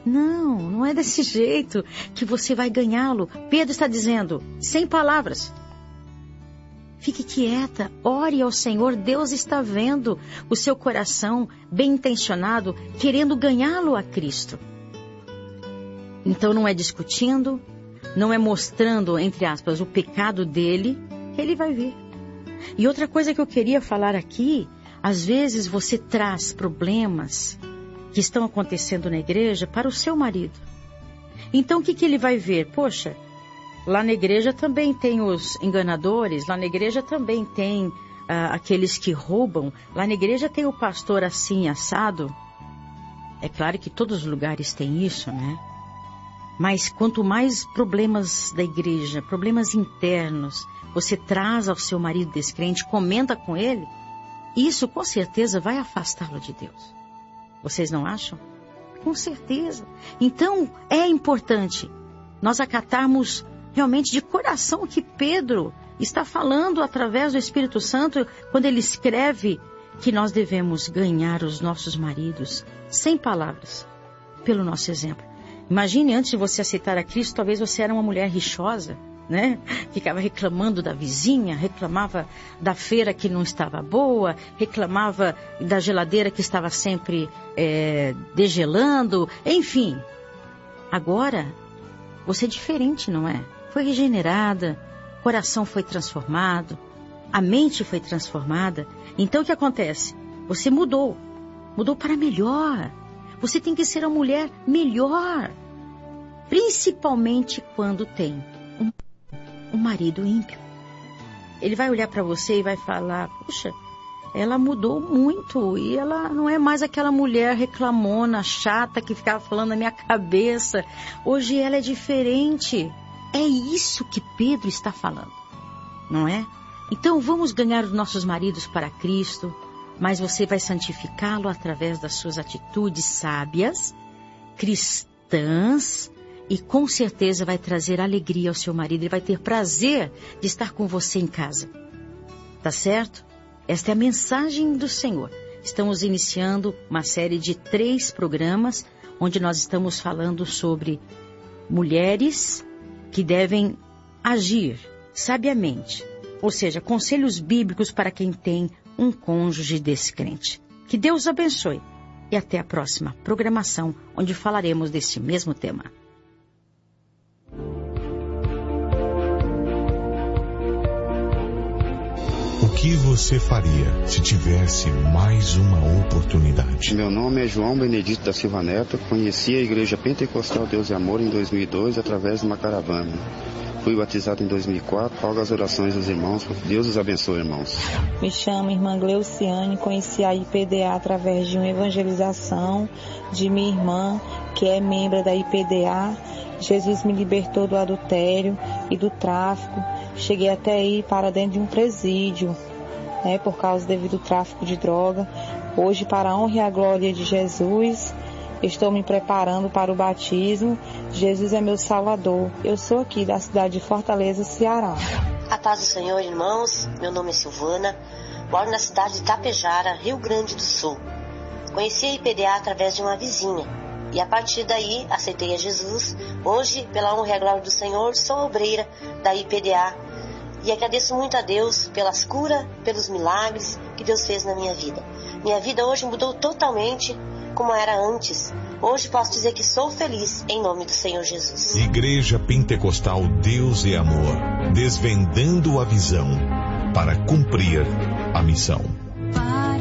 Não, não é desse jeito que você vai ganhá-lo. Pedro está dizendo, sem palavras. Fique quieta, ore ao Senhor. Deus está vendo o seu coração bem intencionado, querendo ganhá-lo a Cristo. Então não é discutindo, não é mostrando, entre aspas, o pecado dele, que ele vai ver. E outra coisa que eu queria falar aqui, às vezes você traz problemas que estão acontecendo na igreja para o seu marido. Então o que ele vai ver? Poxa, lá na igreja também tem os enganadores, lá na igreja também tem aqueles que roubam, lá na igreja tem o pastor assim, assado. É claro que todos os lugares têm isso, né? Mas quanto mais problemas da igreja, problemas internos, você traz ao seu marido descrente, comenta com ele, isso com certeza vai afastá-lo de Deus. Vocês não acham? Com certeza. Então, é importante nós acatarmos realmente de coração o que Pedro está falando através do Espírito Santo, quando ele escreve que nós devemos ganhar os nossos maridos sem palavras, pelo nosso exemplo. Imagine, antes de você aceitar a Cristo, talvez você era uma mulher rixosa, né? Ficava reclamando da vizinha, reclamava da feira que não estava boa, reclamava da geladeira que estava sempre degelando, enfim. Agora, você é diferente, não é? Foi regenerada, o coração foi transformado, a mente foi transformada. Então o que acontece? Você mudou para melhor. Você tem que ser uma mulher melhor, principalmente quando tem um marido ímpio. Ele vai olhar para você e vai falar, puxa, ela mudou muito e ela não é mais aquela mulher reclamona, chata, que ficava falando na minha cabeça. Hoje ela é diferente. É isso que Pedro está falando, não é? Então vamos ganhar os nossos maridos para Cristo, mas você vai santificá-lo através das suas atitudes sábias, cristãs, e com certeza vai trazer alegria ao seu marido. Ele vai ter prazer de estar com você em casa. Tá certo? Esta é a mensagem do Senhor. Estamos iniciando uma série de 3 programas, onde nós estamos falando sobre mulheres que devem agir sabiamente. Ou seja, conselhos bíblicos para quem tem um cônjuge descrente. Que Deus abençoe. E até a próxima programação, onde falaremos desse mesmo tema. O que você faria se tivesse mais uma oportunidade? Meu nome é João Benedito da Silva Neto. Conheci a Igreja Pentecostal Deus e Amor em 2002 através de uma caravana. Fui batizado em 2004. Rogo as orações dos irmãos. Deus os abençoe, irmãos. Me chamo irmã Gleuciane. Conheci a IPDA através de uma evangelização de minha irmã, que é membro da IPDA. Jesus me libertou do adultério e do tráfico. Cheguei até ir para dentro de um presídio, por causa devido ao tráfico de droga. Hoje, para a honra e a glória de Jesus, estou me preparando para o batismo. Jesus é meu Salvador. Eu sou aqui da cidade de Fortaleza, Ceará. A paz do Senhor, irmãos. Meu nome é Silvana. Moro na cidade de Tapejara, Rio Grande do Sul. Conheci a IPDA através de uma vizinha. E a partir daí, aceitei a Jesus. Hoje, pela honra e a glória do Senhor, sou obreira da IPDA. E agradeço muito a Deus pelas curas, pelos milagres que Deus fez na minha vida. Minha vida hoje mudou totalmente como era antes. Hoje posso dizer que sou feliz em nome do Senhor Jesus. Igreja Pentecostal Deus e Amor, desvendando a visão para cumprir a missão.